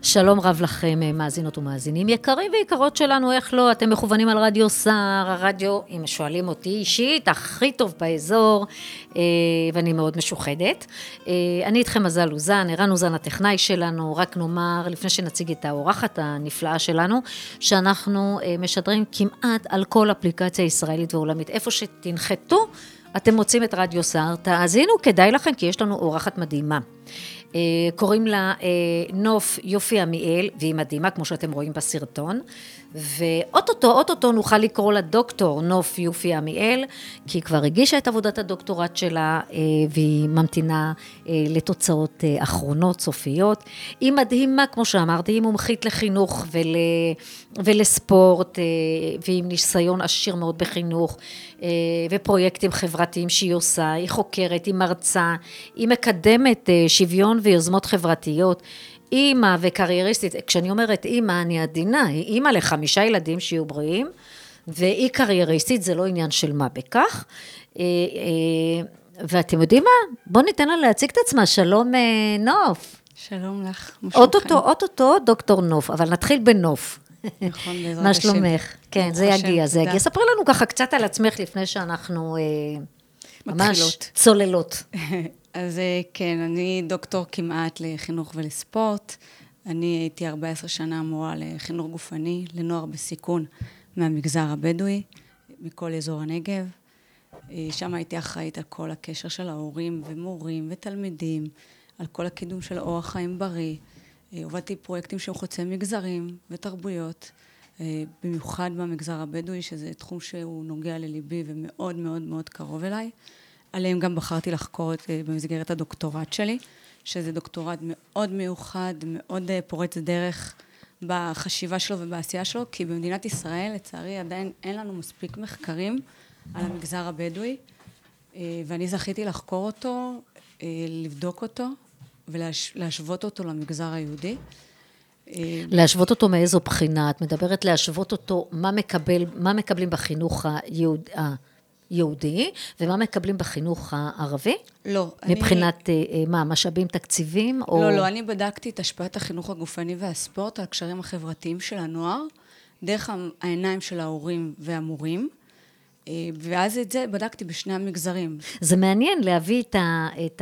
שלום רב לכם, מאזינות ומאזינים יקרים ויקרות שלנו, איך לא, אתם מכוונים על רדיו סער, הרדיו, אם שואלים אותי אישית, הכי טוב באזור, ואני מאוד משוחדת. אני איתכם מזל אוזן, ערן אוזן הטכנאי שלנו, רק נאמר, לפני שנציג את האורחת הנפלאה שלנו, שאנחנו משדרים כמעט על כל אפליקציה ישראלית ועולמית, איפה שתנחתו, אתם מוצאים את רדיו סער, תאזינו, כדאי לכם, כי יש לנו אורחת מדהימה. קוראים לה נוף יופי עמיאל, והיא מדהימה כמו שאתם רואים בסרטון, ואוטוטו נוכל לקרוא לה דוקטור נוף יופי עמיאל, כי היא כבר הגישה את עבודת הדוקטורט שלה, והיא ממתינה לתוצאות אחרונות, סופיות. היא מדהימה, כמו שאמרתי, היא מומחית לחינוך ולספורט, ועם ניסיון עשיר מאוד בחינוך, ופרויקטים חברתיים שהיא עושה, היא חוקרת, היא מרצה, היא מקדמת שוויון ויוזמות חברתיות, אימא וקרייריסטית. כשאני אומרת אימא, אני עדינה, היא אימא ל5 ילדים שיהיו בריאים, והיא קרייריסטית, זה לא עניין של מה בכך. ואתם יודעים מה? בואו ניתן לה להציג את עצמה. שלום נוף. שלום לך. אוטוטו דוקטור נוף, אבל נתחיל בנוף. נכון, בעזרת השם. מה שלומך? כן, זה יגיע, זה יגיע. ספרי לנו ככה קצת על עצמך לפני שאנחנו ממש צוללות. אז כן, אני דוקטור כמעט לחינוך ולספורט. אני הייתי 14 שנה מורה לחינוך גופני, לנוער בסיכון מהמגזר הבדואי, מכל אזור הנגב. שם הייתי אחראית על כל הקשר של ההורים ומורים ותלמידים, על כל הקידום של אורח חיים בריא. הובלתי פרויקטים שהם חוצי מגזרים ותרבויות, במיוחד במגזר הבדואי, שזה תחום שהוא נוגע לליבי ומאוד מאוד מאוד קרוב אליי. עליהם גם בחרתי לחקור במסגרת הדוקטורט שלי, שזה דוקטורט מאוד מיוחד, מאוד פורץ דרך בחשיבה שלו ובעשייה שלו, כי במדינת ישראל, לצערי, עדיין אין לנו מספיק מחקרים על המגזר הבדואי, ואני זכיתי לחקור אותו, לבדוק אותו, ולהשוות אותו למגזר היהודי. להשוות אותו מאיזו בחינה? את מדברת להשוות אותו, מה מקבלים בחינוך היהודי, ומה מקבלים בחינוך הערבי? לא. מבחינת מה, משאבים תקציבים? לא, אני בדקתי את השפעת החינוך הגופני והספורט, על הקשרים החברתיים של הנוער, דרך העיניים של ההורים והמורים, ואז את זה בדקתי בשני המגזרים. זה מעניין להביא את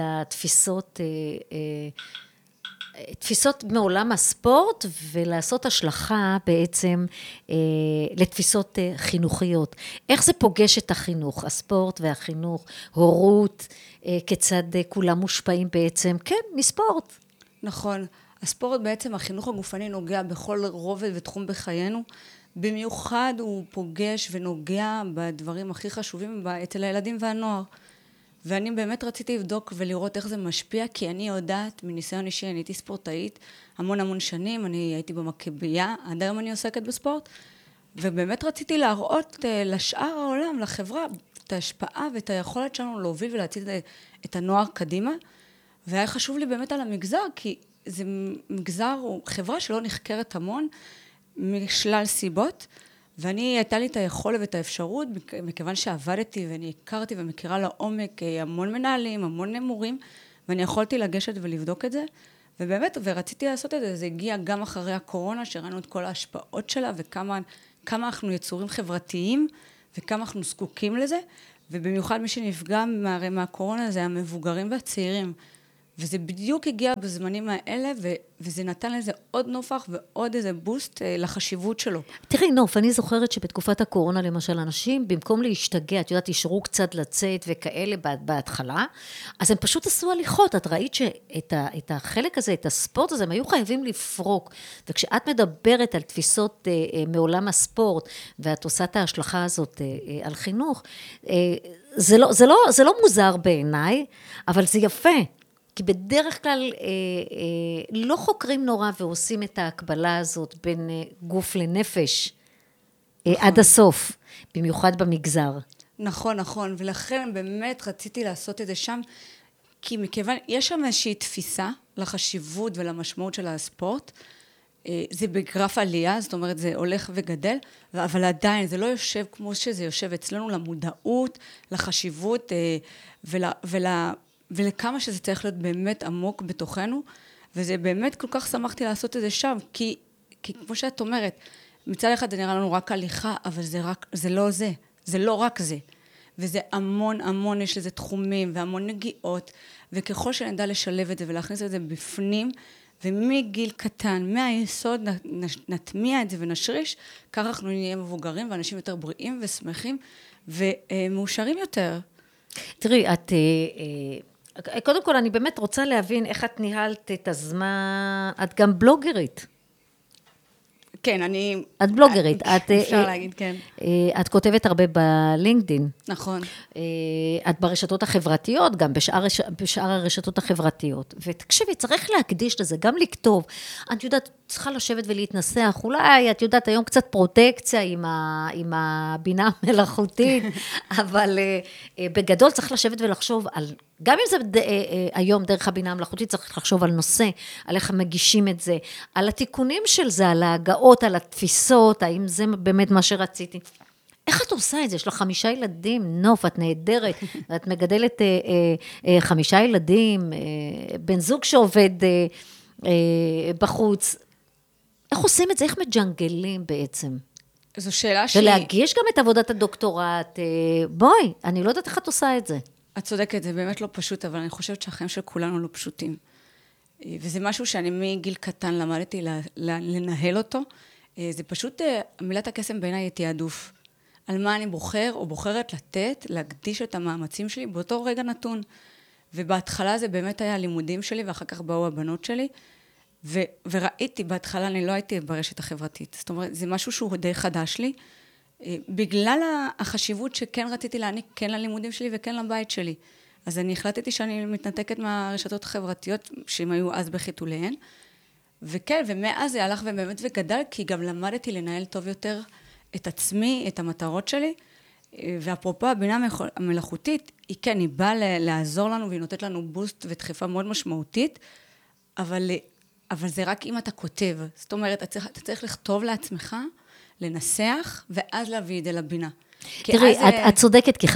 תפיסות מעולם הספורט, ולעשות השלכה בעצם לתפיסות חינוכיות. איך זה פוגש את החינוך, הספורט והחינוך, הורות, כיצד כולם מושפעים בעצם, כן, מספורט. נכון, הספורט בעצם, החינוך הגופני נוגע בכל רובד ותחום בחיינו, במיוחד הוא פוגש ונוגע בדברים הכי חשובים אצל הילדים והנוער. ואני באמת רציתי לבדוק ולראות איך זה משפיע, כי אני יודעת, מניסיון אישי, אני הייתי ספורטאית המון שנים, אני הייתי במכבייה, עד היום אני עוסקת בספורט, ובאמת רציתי להראות לשאר העולם, לחברה, את ההשפעה ואת היכולת שלנו להוביל ולהציל את הנוער קדימה, והיה חשוב לי באמת על המגזר, כי זה מגזר, הוא חברה שלא נחקרת המון, משלל סיבות, ואני הייתה לי את היכולת ואת האפשרות, מכיוון שעבדתי ואני הכרתי ומכירה לעומק המון מנהלים, המון מורים, ואני יכולתי לגשת ולבדוק את זה, ובאמת, ורציתי לעשות את זה, זה הגיע גם אחרי הקורונה, שראינו את כל ההשפעות שלה, וכמה אנחנו יצורים חברתיים, וכמה אנחנו זקוקים לזה, ובמיוחד מי שנפגע מהקורונה, זה המבוגרים והצעירים, וזה בדיוק הגיע בזמנים האלה, וזה נתן לזה עוד נופח ועוד איזה בוסט לחשיבות שלו. תראי, נוף, אני זוכרת שבתקופת הקורונה, למשל, אנשים, במקום להשתגע, את יודעת, אישרו קצת לצאת וכאלה בהתחלה, אז הם פשוט עשו הליכות. את ראית שאת החלק הזה, את הספורט הזה, הם היו חייבים לפרוק. וכשאת מדברת על תפיסות מעולם הספורט, ואת עושה את ההשלכה הזאת על חינוך, זה לא מוזר בעיניי, אבל זה יפה. כי בדרך כלל לא חוקרים נורא ועושים את ההקבלה הזאת בין גוף לנפש עד הסוף, במיוחד במגזר. נכון, ולכן באמת רציתי לעשות את זה שם, כי מכיוון, יש שם איזושהי תפיסה לחשיבות ולמשמעות של הספורט, זה בגרף עלייה, זאת אומרת זה הולך וגדל, אבל עדיין זה לא יושב כמו שזה יושב אצלנו למודעות, לחשיבות ולכמה שזה צריך להיות באמת עמוק בתוכנו, וזה באמת כל כך שמחתי לעשות את זה שם, כי כמו שאת אומרת, מצד אחד זה נראה לנו רק הליכה, אבל זה לא זה, זה לא רק זה. וזה המון, יש לזה תחומים והמון נגיעות, וככל שנדע לשלב את זה ולהכניס את זה בפנים, ומגיל קטן, מהיסוד נטמיע את זה ונשריש, כך אנחנו נהיה מבוגרים ואנשים יותר בריאים ושמחים ומאושרים יותר. תראי, קודם כל אני באמת רוצה להבין איך את ניהלת את הזמן, את גם בלוגרית. כן, אני... את בלוגרית. אפשר להגיד, כן. את כותבת הרבה בלינקדין. נכון. את ברשתות החברתיות, גם בשאר הרשתות החברתיות. ותקשיבי, צריך להקדיש לזה, גם לכתוב. את יודעת, צריכה לשבת ולהתנסח. אולי, את יודעת, היום קצת פרוטקציה עם הבינה המלאכותית, אבל בגדול צריך לשבת ולחשוב על... גם אם זה היום דרך הבינה המלאכותית, צריך לחשוב על נושא, על איך מגישים את זה, על התיקונים של זה, על ההגעות, על התפיסות, האם זה באמת מה שרציתי. איך את עושה את זה? יש לך 5 ילדים, נוף, את נהדרת, את מגדלת 5 ילדים, בן זוג שעובד בחוץ. איך עושים את זה? איך מג'נגלים בעצם? זו שאלה שהיא... ולהגיש גם את עבודת הדוקטורט. בואי, אני לא יודעת איך את עושה את זה. את צודקת, זה באמת לא פשוט, אבל אני חושבת שהחיים של כולנו לא פשוטים. וזה משהו שאני מגיל קטן למדתי לנהל אותו. זה פשוט, מילת הקסם בעיניי היא תיעדוף. על מה אני בוחר או בוחרת לתת, להקדיש את המאמצים שלי באותו רגע נתון. ובהתחלה זה באמת היה הלימודים שלי, ואחר כך באו הבנות שלי. וראיתי, בהתחלה אני לא הייתי ברשת החברתית. זאת אומרת, זה משהו שהוא די חדש לי. בגלל החשיבות שכן רציתי להעניק כן ללימודים שלי וכן לבית שלי. אז אני החלטתי שאני מתנתקת מהרשתות החברתיות, שהן היו אז בחיתוליהן. וכן, ומאז זה הלך ובאמת וגדל, כי גם למדתי לנהל טוב יותר את עצמי, את המטרות שלי. ואפרופו הבינה המלאכותית, היא כן, היא באה לעזור לנו, והיא נותנת לנו בוסט ודחיפה מאוד משמעותית, אבל זה רק אם אתה כותב. זאת אומרת, אתה צריך לכתוב לעצמך, לנסח, ואז להביא את זה לבינה. תראי, את צודקת, כי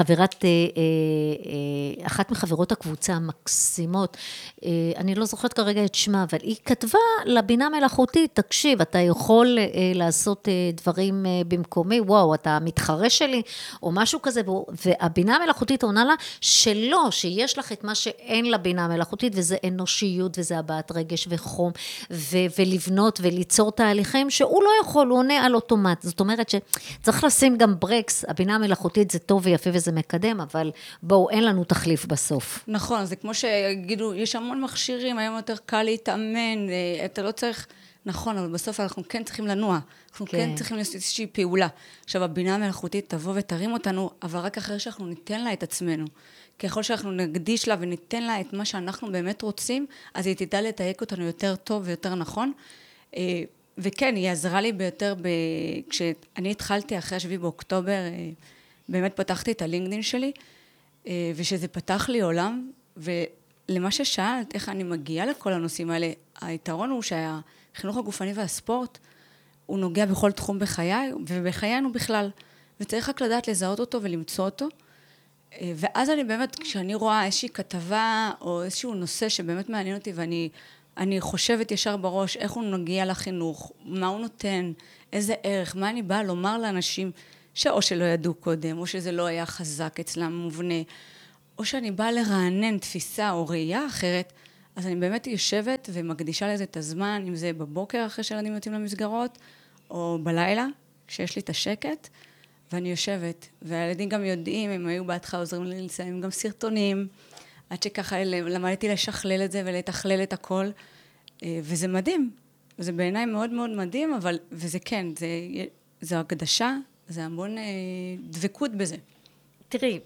אחת מחברות הקבוצה המקסימות, אני לא זוכרת כרגע את שמה, אבל היא כתבה לבינה מלאכותית, תקשיב, אתה יכול לעשות דברים במקומי, וואו, אתה מתחרה שלי, או משהו כזה, והבינה המלאכותית עונה לה, שלא, שיש לך את מה שאין לבינה המלאכותית, וזה אנושיות, וזה הבעת רגש וחום, ולבנות וליצור תהליכים, שהוא לא יכול, הוא עונה על אוטומט, זאת אומרת שצריך לשים גם ברקס, הבינה המלאכותית זה טוב ויפה וזה מקדם, אבל בואו, אין לנו תחליף בסוף. נכון, זה כמו שיגידו, יש המון מכשירים, היום יותר קל להתאמן, אתה לא צריך, נכון, אבל בסוף אנחנו כן צריכים לנוע, אנחנו כן צריכים לעשות איזושהי פעולה. עכשיו, הבינה המלאכותית תבוא ותרים אותנו, אבל רק אחרי שאנחנו ניתן לה את עצמנו. ככל שאנחנו נקדיש לה וניתן לה את מה שאנחנו באמת רוצים, אז היא תדע לתייק אותנו יותר טוב ויותר נכון. וכן, היא עזרה לי ביותר, כשאני התחלתי אחרי 7 באוקטובר, באמת פתחתי את הלינקדין שלי, ושזה פתח לי עולם, ולמה ששאלת, איך אני מגיעה לכל הנושאים האלה, היתרון הוא שהחינוך הגופני והספורט, הוא נוגע בכל תחום בחיי, ובחיינו בכלל, וצריך רק לדעת לזהות אותו ולמצוא אותו, ואז אני באמת, כשאני רואה איזושהי כתבה, או איזשהו נושא שבאמת מעניין אותי, אני חושבת ישר בראש, איך הוא נגיע לחינוך, מה הוא נותן, איזה ערך, מה אני באה לומר לאנשים שאו שלא ידעו קודם, או שזה לא היה חזק אצלם מובנה, או שאני באה לרענן תפיסה או ראייה אחרת, אז אני באמת יושבת ומקדישה לזה את הזמן, אם זה בבוקר אחרי שילדים יוצאים למסגרות, או בלילה, כשיש לי את השקט, ואני יושבת, והילדים גם יודעים, הם היו בהתחלה עוזרים לי לסיים גם סרטונים, עד שככה למדתי לשכלל את זה ולתכלל את הכל, וזה מדהים. זה בעיניי מאוד מאוד מדהים, אבל, וזה כן, זה הקדשה, זה המון דבקות בזה. תראי,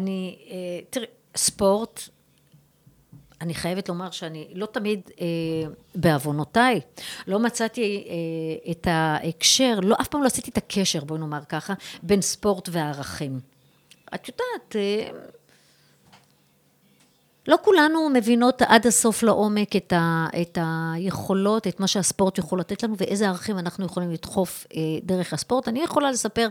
ספורט, אני חייבת לומר שאני לא תמיד בעוונותיי, לא מצאתי את ההקשר, אף פעם לא עשיתי את הקשר, בואי נאמר ככה, בין ספורט וערכים. את יודעת, לא כולנו מבינות עד הסוף לעומק את היכולות, את מה שהספורט יכול לתת לנו, ואיזה ערכים אנחנו יכולים לדחוף דרך הספורט. אני יכולה לספר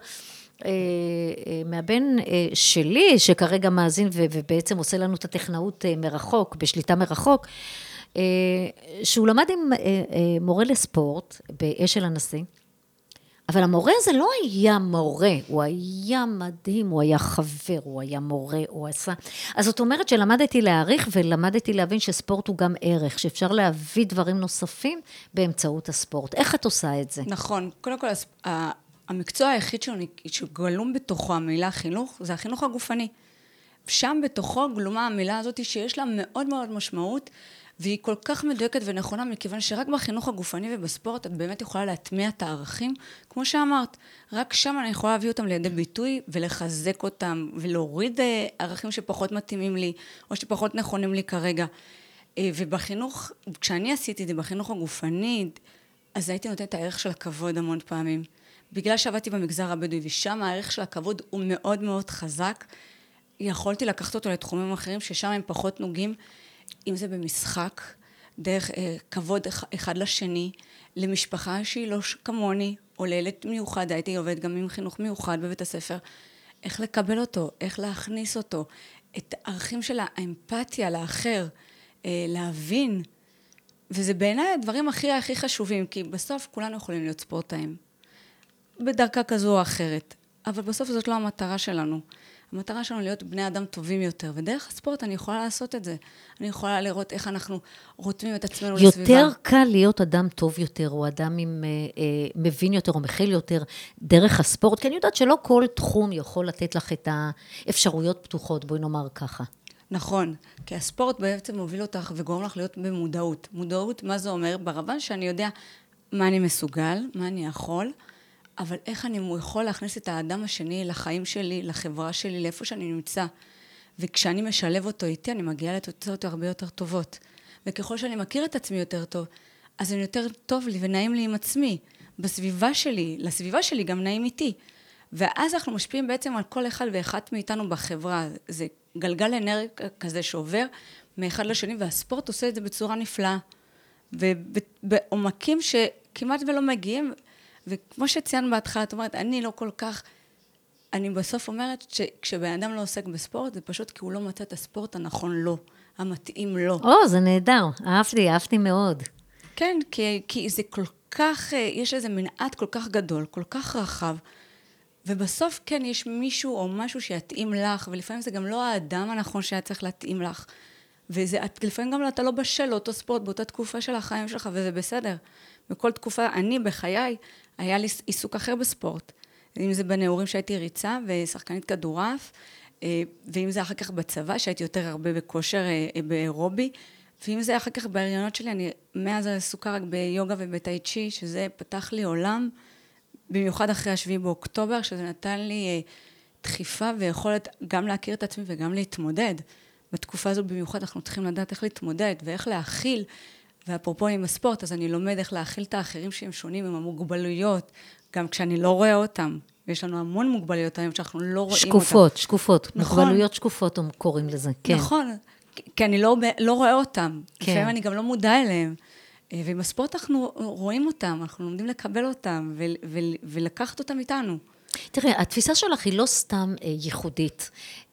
מהבן שלי, שכרגע מאזין ובעצם עושה לנו את הטכנאות מרחוק, בשליטה מרחוק, שהוא למד עם מורה לספורט באשל הנשיא, אבל המורה הזה לא היה מורה, הוא היה מדהים, הוא היה חבר, הוא היה מורה, הוא עשה... אז זאת אומרת שלמדתי להעריך ולמדתי להבין שספורט הוא גם ערך, שאפשר להביא דברים נוספים באמצעות הספורט. איך את עושה את זה? נכון. קודם כל, המקצוע היחיד שגלום בתוכו המילה חינוך, זה החינוך הגופני. שם בתוכו גלומה המילה הזאת שיש לה מאוד מאוד משמעות, והיא כל כך מדויקת ונכונה, מכיוון שרק בחינוך הגופני ובספורט את באמת יכולה להטמיע את הערכים, כמו שאמרת, רק שם אני יכולה להביא אותם לידי ביטוי ולחזק אותם, ולהוריד ערכים שפחות מתאימים לי, או שפחות נכונים לי כרגע. ובחינוך, כשאני עשיתי את זה בחינוך הגופני, אז הייתי נותנת את הערך של הכבוד המון פעמים. בגלל שעבדתי במגזר הבדואי, ושם הערך של הכבוד הוא מאוד מאוד חזק, יכולתי לקחת אותו לתחומים אחרים ששם הם פחות נוגעים, אם זה במשחק, דרך כבוד אחד לשני, למשפחה שהיא לא כמוני, או לילד מיוחד, הייתי עובד גם עם חינוך מיוחד בבית הספר, איך לקבל אותו, איך להכניס אותו, את הערכים של האמפתיה לאחר, להבין, וזה בעיניי הדברים הכי חשובים, כי בסוף כולנו יכולים להיות ספורטאים, בדרכה כזו או אחרת, אבל בסוף זאת לא המטרה שלנו. המטרה שלנו להיות בני אדם טובים יותר, ודרך הספורט אני יכולה לעשות את זה. אני יכולה לראות איך אנחנו רותמים את עצמנו לסביבה. יותר קל להיות אדם טוב יותר, או אדם מבין יותר, או מכיל יותר, דרך הספורט, כי אני יודעת שלא כל תחום יכול לתת לך את האפשרויות פתוחות, בואי נאמר ככה. נכון, כי הספורט בעצם מוביל אותך וגורם לך להיות במודעות. מודעות, מה זה אומר? ברבן שאני יודע מה אני מסוגל, מה אני יכול, אבל איך אני יכול להכניס את האדם השני לחיים שלי, לחברה שלי, לאיפה שאני נמצא. וכשאני משלב אותו איתי, אני מגיעה לתוצאות הרבה יותר טובות. וככל שאני מכיר את עצמי יותר טוב, אז אני יותר טוב לי ונעים לי עם עצמי. בסביבה שלי, לסביבה שלי גם נעים איתי. ואז אנחנו משפיעים בעצם על כל אחד ואחת מאיתנו בחברה. זה גלגל אנרגיה כזה שעובר מאחד לשני, והספורט עושה את זה בצורה נפלאה. ובעומקים שכמעט ולא מגיעים, וכמו שציין בהתחלה, את אומרת, אני לא כל כך, אני בסוף אומרת שכשבן אדם לא עוסק בספורט, זה פשוט כי הוא לא מצא את הספורט הנכון לו, המתאים לו. זה נהדר, אהבתי מאוד. כן, כי זה כל כך, יש לזה מנעד כל כך גדול, כל כך רחב, ובסוף כן יש מישהו או משהו שיתאים לך, ולפעמים זה גם לא האדם הנכון שהיה צריך להתאים לך, ולפעמים גם אתה לא בשל לאותו ספורט באותה תקופה של החיים שלך, וזה בסדר. בכל תקופה, אני בחיי, היה לי עיסוק אחר בספורט. אם זה בנעורים שהייתי ריצה ושחקנית כדורעף, ואם זה אחר כך בצבא, שהייתי יותר הרבה בכושר באירובי, ואם זה אחר כך בהריונות שלי, אני מאז עסוקה רק ביוגה ובטאי צ'י, שזה פתח לי עולם, במיוחד אחרי 7 באוקטובר, שזה נתן לי דחיפה ויכולת גם להכיר את עצמי וגם להתמודד. בתקופה הזו במיוחד אנחנו צריכים לדעת איך להתמודד ואיך להכיל, ואפרופו עם הספורט, אז אני לומד איך להכיל את האחרים שהם שונים עם המוגבלויות, גם כשאני לא רואה אותם. ויש לנו המון מוגבלויות היום שאנחנו לא רואים אותם. שקופות. נכון. מוגבלויות שקופות קוראים לזה, כן. נכון, כי אני לא רואה אותם. כן. לפעמים אני גם לא מודע אליהם. ועם הספורט אנחנו רואים אותם, אנחנו לומדים לקבל אותם ולקחת אותם איתנו. תראי, התפיסה שלך היא לא סתם ייחודית.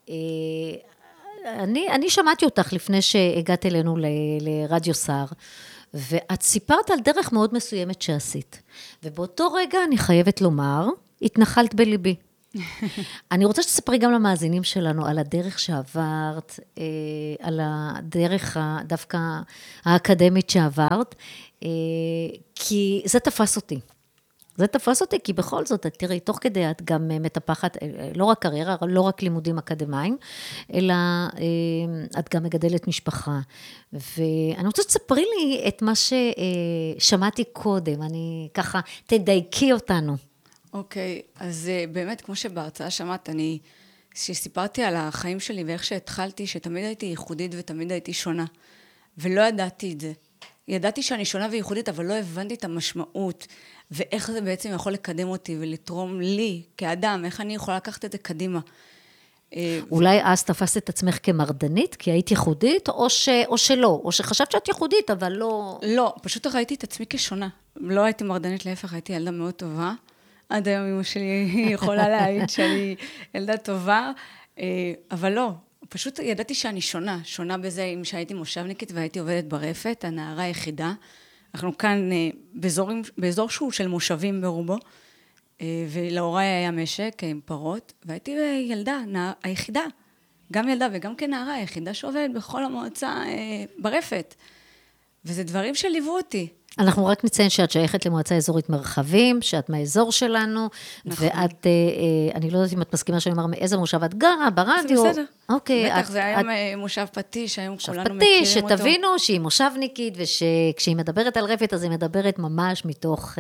אני שמעתי אותך לפני שהגעת אלינו לרדיו סער, ואת סיפרת על דרך מאוד מסוימת שעשית. ובאותו רגע אני חייבת לומר, התנחלת בליבי. אני רוצה שתספרי גם למאזינים שלנו על הדרך שעברת, על הדרך דווקא האקדמית שעברת, כי זה תפס אותי. זה תפס אותי, כי בכל זאת, תראי, תוך כדי את גם מטפחת, לא רק קריירה, לא רק לימודים אקדמיים, אלא את גם מגדלת משפחה. ואני רוצה שתספרי לי את מה ששמעתי קודם, אני ככה, תדייקי אותנו. אוקיי, אז באמת, כמו שבהרצאה שמעת, שסיפרתי על החיים שלי ואיך שהתחלתי, שתמיד הייתי ייחודית ותמיד הייתי שונה, ולא ידעתי את זה. ידעתי שאני שונה וייחודית, אבל לא הבנתי את המשמעות, ואיך זה בעצם יכול לקדם אותי ולתרום לי כאדם, איך אני יכולה לקחת את זה קדימה. אולי אז תפסת את עצמך כמרדנית, כי היית ייחודית, או שלא, או שחשבת שאת ייחודית, אבל לא... לא, פשוט ראיתי את עצמי כשונה. לא הייתי מרדנית, להפך, הייתי ילדה מאוד טובה. עד היום אמא שלי יכולה להעיד שאני ילדה טובה, אבל לא, פשוט ידעתי שאני שונה בזה אם שהייתי מושבניקית והייתי עובדת ברפת, הנערה היחידה. אנחנו כאן באזור שהוא של מושבים ברובו, ולהוריי היה משק עם פרות, והייתי ילדה, היחידה, גם ילדה וגם כנערה, היחידה שעובדת בכל המועצה ברפת. וזה דברים שליוו אותי. אנחנו רק נציין שאת שייכת למועצה אזורית מרחבים, שאת מהאזור שלנו, נכון. ואת, אני לא יודעת אם את מסכימה שאני אומר מאיזה מושב את גרה, ברדיו. זה בסדר. אוקיי. בטח, זה היה מושב פטיש, היום כולנו מכירים אותו. פטיש, שתבינו שהיא מושבניקית, וכשהיא מדברת על רפת, אז היא מדברת ממש מתוך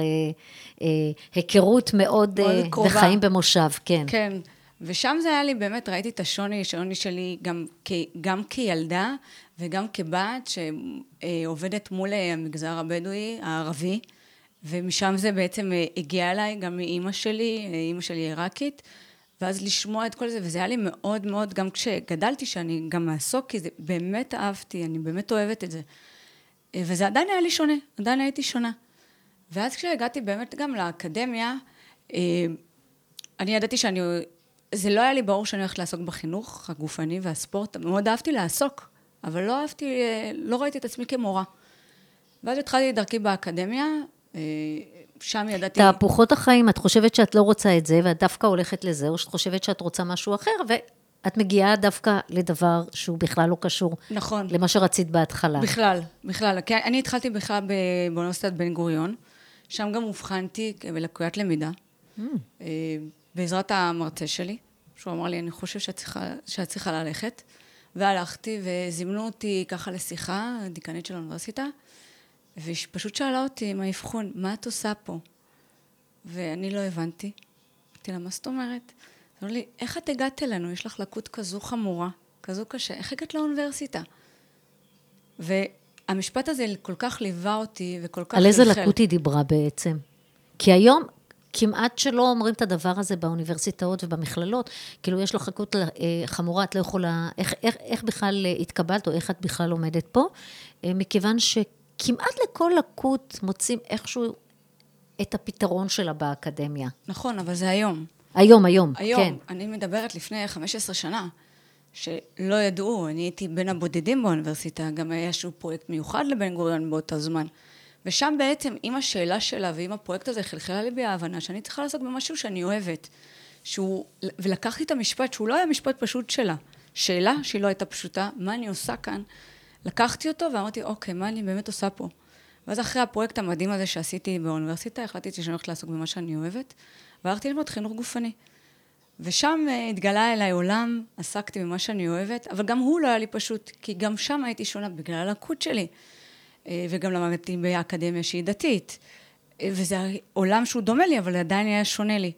היכרות מאוד וחיים במושב, כן. כן, ושם זה היה לי באמת, ראיתי את השוני שלי גם כילדה, וגם כבת שעובדת מול המגזר הבדואי, הערבי, ומשם זה בעצם הגיע אליי, גם מאמא שלי עיראקית, ואז לשמוע את כל זה, וזה היה לי מאוד מאוד, גם כשגדלתי שאני גם אעסוק, כי זה באמת אהבתי, אני באמת אוהבת את זה. וזה עדיין היה לי שונה, עדיין הייתי שונה. ואז כשהגעתי באמת גם לאקדמיה, אני ידעתי זה לא היה לי ברור שאני הולכת לעסוק בחינוך הגופני והספורט, מאוד אהבתי לעסוק, אבל לא ראיתי את עצמי כמורה. ואז התחלתי דרכי באקדמיה, שם ידעתי... תהפוכות החיים, את חושבת שאת לא רוצה את זה, ואת דווקא הולכת לזה, או שאת חושבת שאת רוצה משהו אחר, ואת מגיעה דווקא לדבר שהוא בכלל לא קשור. נכון. למה שרצית בהתחלה. בכלל. כי אני התחלתי בכלל באוניברסיטת בן גוריון, שם גם הובחנתי בלקוית למידה, בעזרת המרצה שלי, שהוא אמר לי, אני חושב שאת צריכה ללכת, והלכתי וזימנו אותי ככה לשיחה, דיקנית של האוניברסיטה, והיא פשוט שאלה אותי עם האבחון, מה את עושה פה? ואני לא הבנתי. אמרתי לה, מה זאת אומרת? אמרו לי, איך את הגעת אלינו? יש לך לקות כזו חמורה, כזו קשה, איך הגעת לאוניברסיטה? והמשפט הזה כל כך ליווה אותי וכל כך... על איזה לקות היא דיברה בעצם? כי היום כמעט שלא אומרים את הדבר הזה באוניברסיטאות ובמכללות, כאילו יש לו לקות חמורה, את לא יכולה, איך בכלל התקבלת או איך את בכלל עומדת פה? מכיוון שכמעט לכל לקות מוצאים איכשהו את הפתרון שלה באקדמיה. נכון, אבל זה היום. היום, כן. היום, אני מדברת לפני 15 שנה, שלא ידעו, אני הייתי בין הבודדים באוניברסיטה, גם היה איזשהו פרויקט מיוחד לבן גוריון באותו זמן, ושם בעצם עם השאלה שלה ועם הפרויקט הזה חלחלה לי בהבנה שאני צריכה לעשות במשהו שאני אוהבת, ולקחתי את המשפט שהוא לא היה משפט פשוט שלה, שאלה שהיא לא הייתה פשוטה, מה אני עושה כאן, לקחתי אותו ואמרתי, אוקיי, מה אני באמת עושה פה? ואז אחרי הפרויקט המדהים הזה שעשיתי באוניברסיטה, החלטתי שאני הולכת לעסוק במה שאני אוהבת, והלכתי ללמוד חינוך גופני. ושם התגלה אליי עולם, עסקתי במה שאני אוהבת, אבל גם הוא לא היה לי פשוט, כי גם שם הייתי שונה בגלל הלקות שלי, וגם למדתי באקדמיה שהיא דתית, וזה עולם שהוא דומה לי, אבל עדיין היה שונה לי.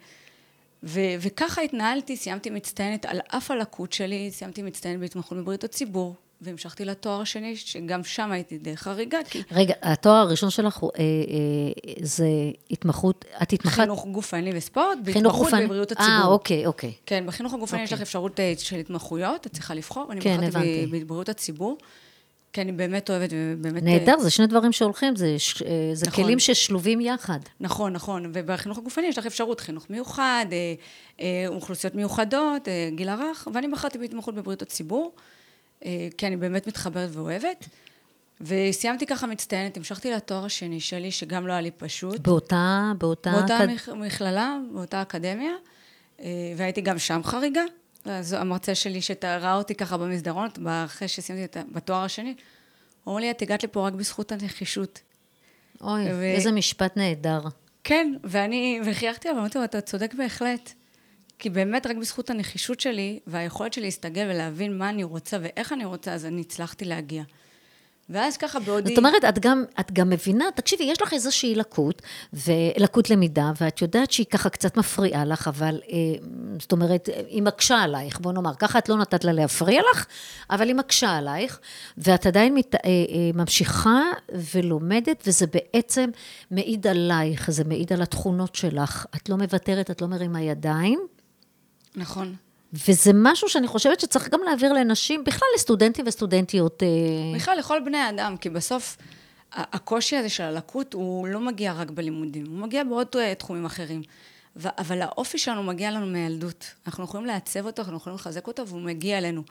וככה התנהלתי, סיימתי מצטיינת על אף הלקות שלי, סיימתי מצטיינת בהתמחות בבריאות הציבור, והמשכתי לתואר השני, שגם שם הייתי די חריגה. רגע, התואר הראשון שלך זה התמחות, את התמחת... חינוך גופני וספורט, בהתמחות בבריאות הציבור. אוקיי. כן, בחינוך הגופני יש לך אפשרות של התמחויות, את צריכה לבחור, ואני כן, בחרתי בבריאות הציבור, כי אני באמת אוהבת ובאמת... נהדר, זה שני דברים שהולכים, זה כלים ששלובים יחד. נכון, ובחינוך הגופני יש לך אפשרות חינוך מיוחד, אוכלוסיות מיוחדות, גיל הרך, ואני בחרתי בהתמחות בבריאות הציבור, כי אני באמת מתחברת ואוהבת, וסיימתי ככה מצטיינת, המשכתי לתואר השני שלי, שגם לא היה לי פשוט. באותה מכללה, באותה אקדמיה, והייתי גם שם חריגה, אז המרצה שלי שתראה אותי ככה במסדרון, אחרי שסיימתי בתואר השני, הוא אומר לי, את הגעת לפה רק בזכות הנחישות. אוי, איזה משפט נהדר. כן, וחייכתי, אבל אמרתי, אתה צודק בהחלט. כי באמת רק בזכות הנחישות שלי, והיכולת שלי להסתגל ולהבין מה אני רוצה ואיך אני רוצה, אז אני הצלחתי להגיע. ואז ככה בעודי... זאת אומרת, את גם מבינה, תקשיבי, יש לך איזושהי לקות, ולקות למידה, ואת יודעת שהיא ככה קצת מפריעה לך, אבל זאת אומרת, היא מקשה עלייך, בוא נאמר, ככה את לא נתת לה להפריע לך, אבל היא מקשה עלייך, ואת עדיין ממשיכה ולומדת, וזה בעצם מעיד עלייך, זה מעיד על התכונות שלך, את לא מוותרת, את לא מרימה ידיים. נכון. וזה משהו שאני חושבת שצריך גם להעביר לנשים, בכלל לסטודנטים וסטודנטיות. בכלל לכל בני האדם, כי בסוף הקושי הזה של הלקות הוא לא מגיע רק בלימודים, הוא מגיע בעוד תחומים אחרים. אבל האופי שלנו מגיע לנו מילדות. אנחנו יכולים לעצב אותו, אנחנו יכולים לחזק אותו, והוא מגיע אלינו.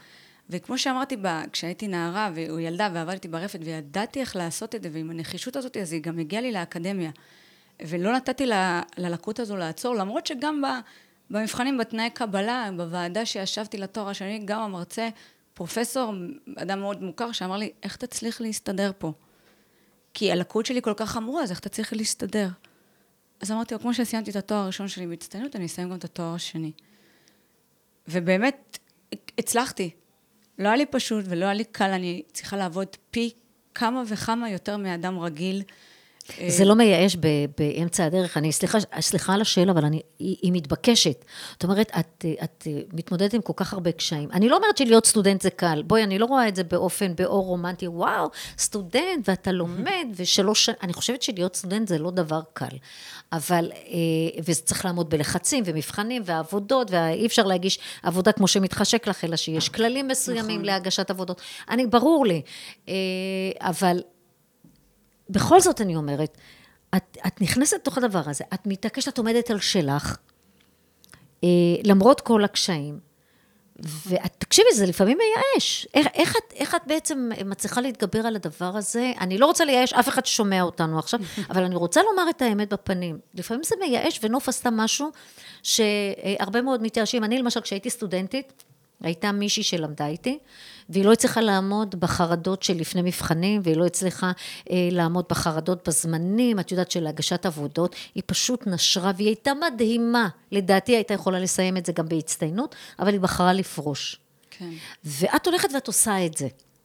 וכמו שאמרתי, כשהייתי נערה או ילדה ועבדתי ברפת, וידעתי איך לעשות את זה, ועם הנחישות הזאת, אז היא גם הגיעה לי לאקדמיה. ולא נתתי ללקות הזו לעצור, למרות שגם במבחנים, בתנאי קבלה, בוועדה שישבתי לתואר השני, גם המרצה, פרופסור, אדם מאוד מוכר, שאמר לי, איך תצליח להסתדר פה? כי הלקות שלי כל כך חמורה, אז איך תצליח להסתדר? אז אמרתי, כמו שסיימתי את התואר הראשון שלי בהצטיינות, אני אסיים גם את התואר השני. ובאמת, הצלחתי. לא היה לי פשוט ולא היה לי קל, אני צריכה לעבוד פי כמה וכמה יותר מאדם רגיל. זה לא מייאש באמצע הדרך, סליחה על השאלה, אבל היא מתבקשת. זאת אומרת, את מתמודדת עם כל כך הרבה קשיים. אני לא אומרת שלהיות סטודנט זה קל. בואי, אני לא רואה את זה באור רומנטי, וואו, סטודנט, ואתה לומד, אני חושבת שלהיות סטודנט זה לא דבר קל. אבל, וזה צריך לעמוד בלחצים ומבחנים ועבודות, ואי אפשר להגיש עבודה כמו שמתחשק לך, אלא שיש כללים מסוימים להגשת עבודות. ברור לי, אבל בכל זאת אני אומרת, את נכנסת לתוך הדבר הזה, את מתעקשת, את עומדת על שלך, למרות כל הקשיים, ואת תקשיבי, זה לפעמים מייאש. איך את בעצם מצליחה להתגבר על הדבר הזה? אני לא רוצה לייאש, אף אחד שומע אותנו עכשיו, אבל אני רוצה לומר את האמת בפנים. לפעמים זה מייאש, ונוף עשתה משהו שהרבה מאוד מתייאשים. אני למשל, כשהייתי סטודנטית, הייתה מישהי שלמדה איתי, והיא לא הצליחה לעמוד בחרדות של לפני מבחנים, והיא לא הצליחה לעמוד בחרדות בזמנים, את יודעת של הגשת עבודות, היא פשוט נשרה, והיא הייתה מדהימה, לדעתי הייתה יכולה לסיים את זה גם בהצטיינות, אבל היא בחרה לפרוש. כן. ואת הולכת ואת עושה את זה.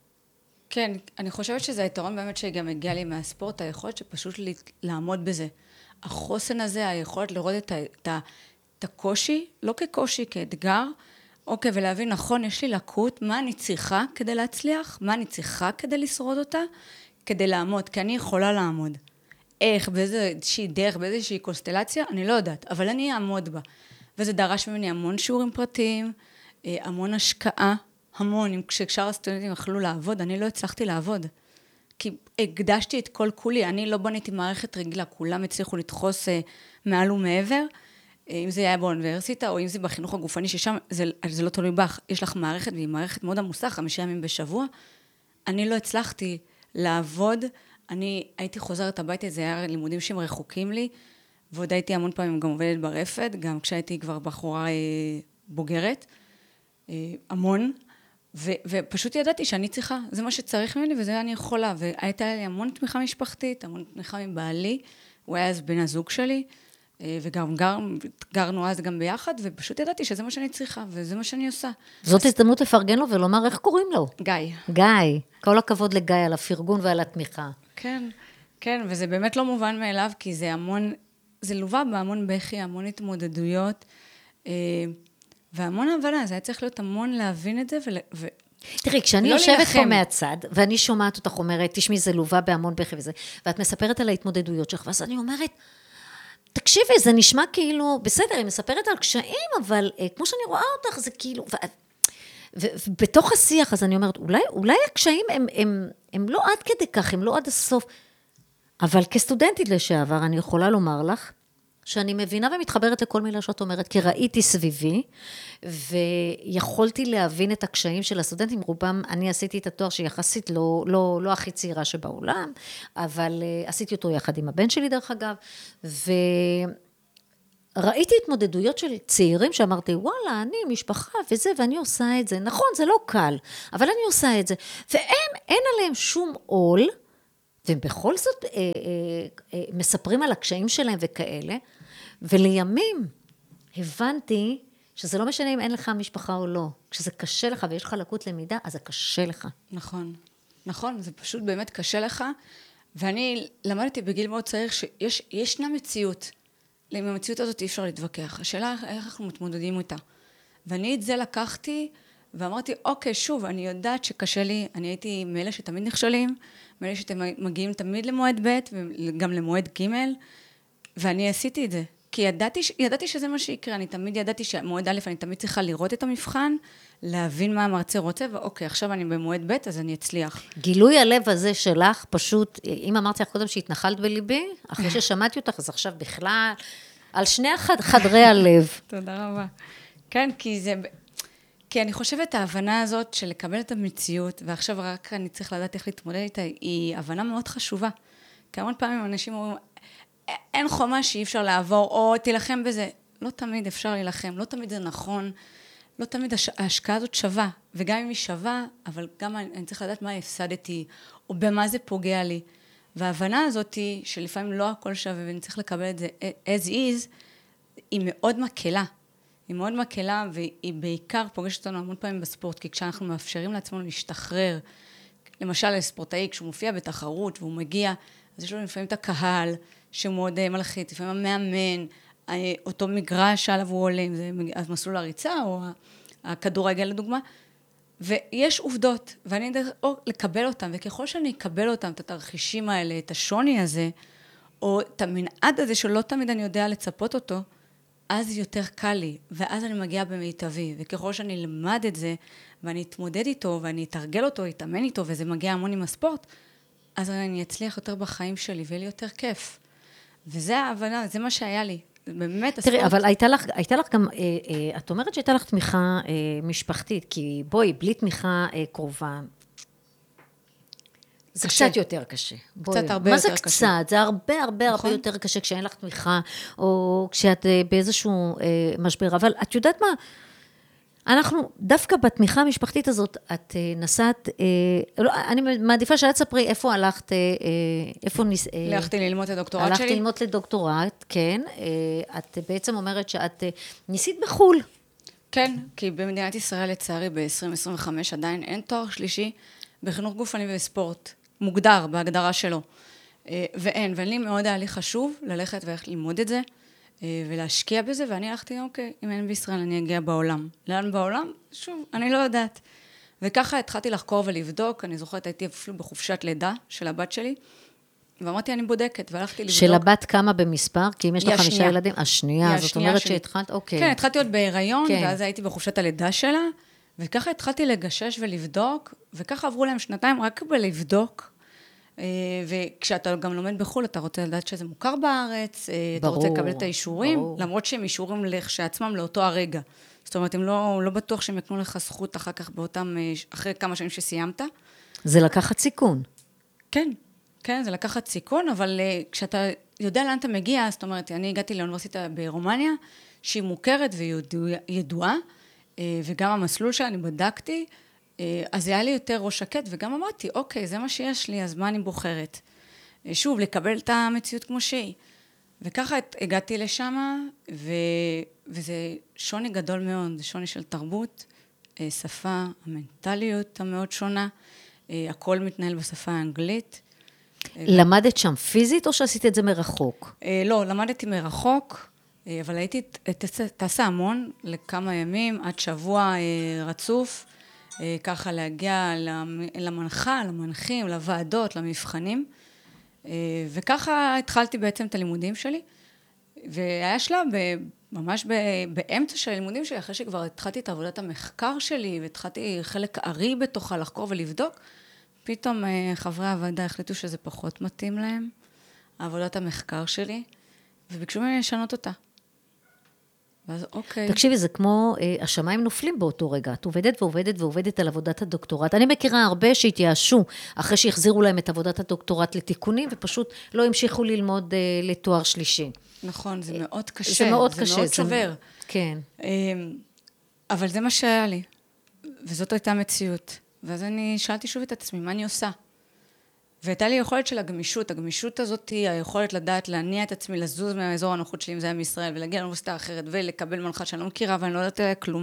כן, אני חושבת שזה היתרון באמת שגם הגיע לי מהספורט, היכולת שפשוט לעמוד בזה. החוסן הזה, היכולת לראות את הקושי, לא כקושי, כאתגר, אוקיי, ולהבין, נכון, יש לי לקות, מה אני צריכה כדי להצליח? מה אני צריכה כדי לשרוד אותה? כדי לעמוד, כי אני יכולה לעמוד. איך, באיזושהי דרך, באיזושהי קונסטלציה, אני לא יודעת, אבל אני אעמוד בה. וזה דרש ממני המון שיעורים פרטיים, המון השקעה, המון, כששאר הסטודנטים יכלו לעבוד, אני לא הצלחתי לעבוד. כי הקדשתי את כל כולי, אני לא בניתי מערכת רגילה, כולם הצליחו לדחוס מעל ומעבר, אם זה היה באוניברסיטה, או אם זה בחינוך הגופני, ששם זה לא תלוי בך, יש לך מערכת, והיא מערכת מאוד עמוסה, 5 ימים בשבוע. אני לא הצלחתי לעבוד, אני הייתי חוזרת הביתה, זה היה לימודים שהם רחוקים לי, ועוד הייתי המון פעמים גם עובדת ברפת, גם כשהייתי כבר בחורה בוגרת, המון, ופשוט ידעתי שאני צריכה, זה מה שצריך ממני, וזה אני יכולה, והייתה לי המון תמיכה משפחתית, המון תמיכה מבעלי, הוא היה אז בן הזוג שלי, וגם גרנו אז גם ביחד, ופשוט ידעתי שזה מה שאני צריכה, וזה מה שאני עושה. זאת הזדמנות לפרגן לו ולומר איך קוראים לו. גיא. גיא. כל הכבוד לגיא על הפרגון ועל התמיכה. כן, כן, וזה באמת לא מובן מאליו, כי זה המון, זה לובה בהמון בכי, המון התמודדויות, והמון הבנה, זה היה צריך להיות המון להבין את זה, תראי, כשאני יושבת פה מהצד, ואני שומעת אותך אומרת, תשמעי, זה לובה בהמון בכי וזה, ואת מספרת על ההתמודדויות שלך, ואז אני אומרת, תקשיבי, זה נשמע כאילו, בסדר, היא מספרת על קשיים, אבל כמו שאני רואה אותך, זה כאילו, ובתוך השיח, אז אני אומרת, אולי הקשיים הם לא עד כדי כך, הם לא עד הסוף, אבל כסטודנטית לשעבר, אני יכולה לומר לך, שאני מבינה ומתחברת לכל מילה שאת אומרת, כי ראיתי סביבי, ויכולתי להבין את הקשיים של הסטודנטים, רובם, אני עשיתי את התואר שיחסית לא הכי צעירה שבעולם, אבל עשיתי אותו יחד עם הבן שלי דרך אגב, וראיתי התמודדויות של צעירים שאמרתי, וואלה, אני משפחה וזה, ואני עושה את זה, נכון, זה לא קל, אבל אני עושה את זה, והם, אין עליהם שום עול, ובכל זאת מספרים על הקשיים שלהם וכאלה, ולימים הבנתי שזה לא משנה אם אין לך משפחה או לא. כשזה קשה לך ויש לך לקות למידה, אז זה קשה לך. נכון, נכון, זה פשוט באמת קשה לך, ואני למדתי בגיל מאוד צעיר שישנה מציאות. עם המציאות הזאת אי אפשר להתווכח. השאלה איך אנחנו מתמודדים איתה. ואני את זה לקחתי ואמרתי, אוקיי, שוב, אני יודעת שקשה לי, אני הייתי מאלה שתמיד נכשלים, מאלה שמגיעים תמיד למועד ב' וגם למועד ג', ואני עשיתי את זה. כי ידעתי שזה מה שיקרה, אני תמיד ידעתי שמועד א' אני תמיד צריכה לראות את המבחן, להבין מה המרצה רוצה, ואוקיי, עכשיו אני במועד ב' אז אני אצליח. גילוי הלב הזה שלך, פשוט, אם אמרתי לך קודם שהתנחלת בליבי, אחרי ששמעתי אותך, אז עכשיו בכלל, על שני חדרי הלב. תודה רבה. כן, כי אני חושבת ההבנה הזאת של לקבל את המציאות, ועכשיו רק אני צריך לדעת איך להתמודד איתה, היא הבנה מאוד חשובה. כי המון פעמים אנשים אומרים, אין חומה שאי אפשר לעבור, או תילחם בזה. לא תמיד אפשר להילחם, לא תמיד זה נכון, לא תמיד ההשקעה הזאת שווה, וגם אם היא שווה, אבל גם אני צריך לדעת מה הפסדתי, או במה זה פוגע לי. וההבנה הזאת היא שלפעמים לא הכל שווה, ואני צריך לקבל את זה as is, היא מאוד מקלה. היא מאוד מקלה, והיא בעיקר פוגשת אותנו המון פעמים בספורט, כי כשאנחנו מאפשרים לעצמנו להשתחרר, למשל לספורטאי, כשהוא מופיע בתחרות והוא מגיע, אז יש לו לפעמים את הקהל, שמאוד מלחיץ, לפעמים המאמן, אותו מגרש שעליו הוא עולה, אם זה מסלול הריצה או הכדורגל לדוגמה, ויש עובדות, ואני יודע לקבל אותם, וככל שאני אקבל אותם, את התרחישים האלה, את השוני הזה, או את המנעד הזה שלא תמיד אני יודע לצפות אותו, אז יותר קל לי, ואז אני מגיעה במיטבי, וככל שאני אלמד את זה, ואני אתמודד איתו, ואני אתרגל אותו, אתאמן איתו, וזה מגיע המון עם הספורט, אז אני אצליח יותר בחיים שלי, ויהיה לי יותר כיף. וזה ההבנה, זה מה שהיה לי. באמת, הספורט... תראי, אבל הייתה לך גם, את אומרת שהייתה לך תמיכה משפחתית, כי בואי, בלי תמיכה קרובה, זה קצת יותר קשה. קצת הרבה יותר קשה. מה זה קצת? זה הרבה הרבה הרבה יותר קשה כשאין לך תמיכה, או כשאת באיזשהו משבר. אבל את יודעת מה? אנחנו, דווקא בתמיכה המשפחתית הזאת, את נסעת, אני מעדיפה שאת תספרי איפה הלכת, איפה הלכתי ללמוד את הדוקטורט שלי. הלכתי ללמוד לדוקטורט, כן. את בעצם אומרת שאת ניסית בחול. כן, כי במדינת ישראל לצערי ב-2025 עדיין אין תואר שלישי בחינוך גופני וספורט, מוגדר בהגדרה שלו. ואין לי מאוד היה לי חשוב ללכת וללכת ללמוד את זה, ולהשקיע בזה, ואני הלכתי, אוקיי, אם אין בישראל, אני אגיע בעולם. לאן בעולם? שוב, אני לא יודעת. וככה התחלתי לחקור ולבדוק, אני זוכרת, הייתי אפילו בחופשת לידה של הבת שלי, ואמרתי, אני בודקת, והלכתי לבדוק. של הבת כמה במספר? כי אם יש לך 5 ילדים, השנייה, זאת אומרת שהתחלת, אוקיי. כן, התחלתי עוד בהיריון, ואז הייתי בחופשת הלידה שלה, וככה התחלתי לגשש ולבדוק, וככה עברו להם 2 רק בלבדוק, וכשאתה גם לומד בחו"ל, אתה רוצה לדעת שזה מוכר בארץ, אתה רוצה לקבל את האישורים, למרות שהם אישורים לכשעצמם לאותו הרגע. זאת אומרת, הם לא בטוח שהם יקנו לך זכות אחר כך אחרי כמה שנים שסיימת. זה לקחת סיכון. כן, כן, זה לקחת סיכון, אבל כשאתה יודע לאן אתה מגיע, זאת אומרת, אני הגעתי לאוניברסיטה ברומניה, שהיא מוכרת וידועה, וגם המסלול שאני בדקתי, אז היה לי יותר ראש שקט, וגם אמרתי, אוקיי, זה מה שיש לי, אז מה אני בוחרת? שוב, לקבל את המציאות כמו שהיא. וככה הגעתי לשם, וזה שוני גדול מאוד, זה שוני של תרבות, שפה, המנטליות המאוד שונה, הכל מתנהל בשפה האנגלית. למדת שם פיזית או שעשית את זה מרחוק? לא, למדתי מרחוק, אבל הייתי טסה המון לכמה ימים, עד שבוע רצוף, ככה להגיע למנחה, למנחים, לוועדות, למבחנים, וככה התחלתי בעצם את הלימודים שלי, והיה שלב ממש באמצע של הלימודים שלי, אחרי שכבר התחלתי את עבודת המחקר שלי, והתחלתי חלק ארי בתוכה לחקור ולבדוק, פתאום חברי הוועדה החליטו שזה פחות מתאים להם, עבודת המחקר שלי, וביקשו ממני לשנות אותה. ואז אוקיי. תקשיבי, זה כמו, השמיים נופלים באותו רגע. את עובדת ועובדת ועובדת על עבודת הדוקטורט. אני מכירה הרבה שהתייאשו אחרי שהחזירו להם את עבודת הדוקטורט לתיקונים, ופשוט לא המשיכו ללמוד לתואר שלישי. נכון, זה מאוד קשה. זה מאוד קשה. זה מאוד שובר. כן. אבל זה מה שהיה לי. וזאת הייתה מציאות. ואז אני שאלתי שוב את עצמי, מה אני עושה? והייתה לי יכולת של הגמישות. הגמישות הזאת היא היכולת לדעת להניע את עצמי, לזוז מהאזור הנוחות שלי, אם זה היה מישראל, ולהגיע לאוניברסיטה אחרת, ולקבל מנחה שאני לא מכירה, ואני לא יודעת עליה כלום.